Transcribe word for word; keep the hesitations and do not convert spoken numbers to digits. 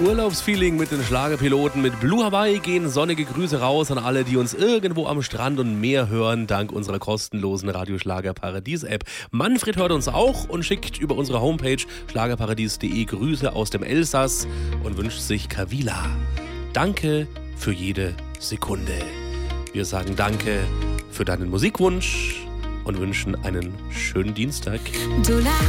Urlaubsfeeling mit den Schlagerpiloten. Mit Blue Hawaii gehen sonnige Grüße raus an alle, die uns irgendwo am Strand und Meer hören, dank unserer kostenlosen Radioschlagerparadies-App. Manfred hört uns auch und schickt über unsere Homepage schlagerparadies punkt de Grüße aus dem Elsass und wünscht sich Kavila. Danke für jede Sekunde. Wir sagen danke für deinen Musikwunsch und wünschen einen schönen Dienstag.